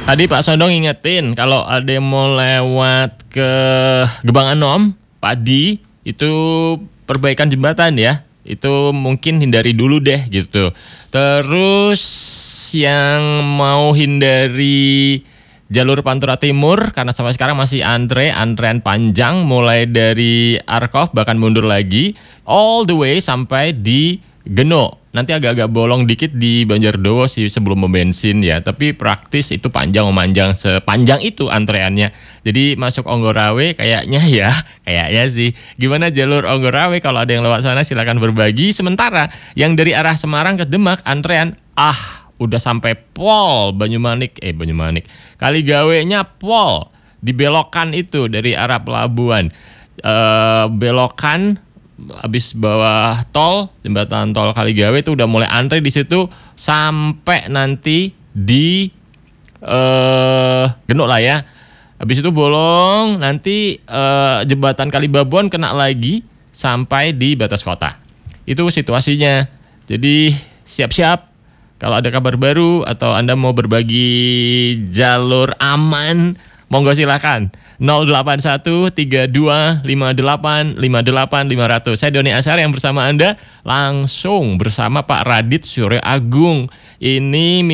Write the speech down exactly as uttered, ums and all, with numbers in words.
Tadi Pak Sondong ingetin kalau ada yang mau lewat ke Gebang Anom, Padi, itu perbaikan jembatan ya. Itu mungkin hindari dulu deh gitu. Terus yang mau hindari jalur Pantura Timur karena sampai sekarang masih antre, antrean panjang mulai dari Arkov bahkan mundur lagi all the way sampai di Geno. Nanti agak-agak bolong dikit di Banjardowo sih sebelum membensin ya, tapi praktis itu panjang memanjang sepanjang itu antreannya. Jadi masuk Onggorawe kayaknya ya, kayaknya sih. Gimana jalur Onggorawe kalau ada yang lewat sana silakan berbagi. Sementara yang dari arah Semarang ke Demak antrean ah udah sampai Pol Banyumanik, eh Banyumanik. Kaligawenya Pol dibelokan itu dari arah pelabuhan. Uh, belokan habis bawah tol, jembatan tol Kaligawe itu udah mulai antre di situ sampai nanti di eh Genuk lah ya. Habis itu bolong, nanti eh, jembatan Kalibabon kena lagi sampai di batas kota. Itu situasinya. Jadi siap-siap kalau ada kabar baru atau Anda mau berbagi jalur aman, monggo silakan. nol delapan satu tiga dua lima delapan lima delapan lima nol nol. Saya Doni Asyar yang bersama Anda langsung bersama Pak Radit Surya Agung. Ini